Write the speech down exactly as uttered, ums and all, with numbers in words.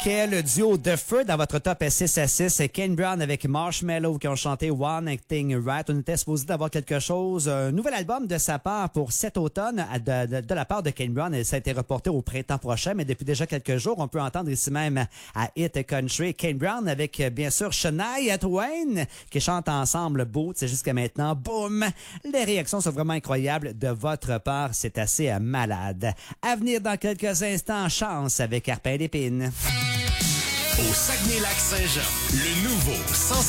Quel duo de feu dans votre top six à six. C'est Kane Brown avec Marshmello qui ont chanté One Thing Right. On était supposé d'avoir quelque chose, un nouvel album de sa part pour cet automne de, de, de la part de Kane Brown. Et ça a été reporté au printemps prochain, mais depuis déjà quelques jours, on peut entendre ici même à Hit Country Kane Brown avec bien sûr Shania Twain qui chantent ensemble Boots. C'est jusqu'à maintenant, boum! Les réactions sont vraiment incroyables de votre part. C'est assez malade. À venir dans quelques instants, Chance avec Arpin d'Épine. Au Saguenay-Lac-Saint-Jean, le nouveau cent